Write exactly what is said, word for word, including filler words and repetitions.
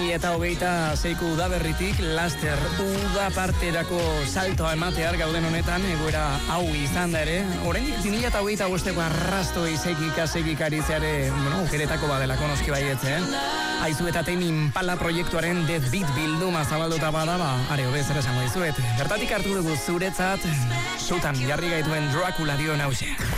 mila eta hogeita zeiko udaberritik laster uda parterako saltoa ematear gauden honetan, egoera hau izan da ere. Oraindik bi mila eta hogeita bosteko arrasto izekika segikaritzeare, bueno, ukeretako badelako noski baietze, eh? Aizu eta Tame Impala proiektuaren Death Beat bilduma zabalduta bada, ba, are hobez ere esango dizuet. Bertatik hartu dugu zuretzat, zutan jarri gaituen Dracula dio nause.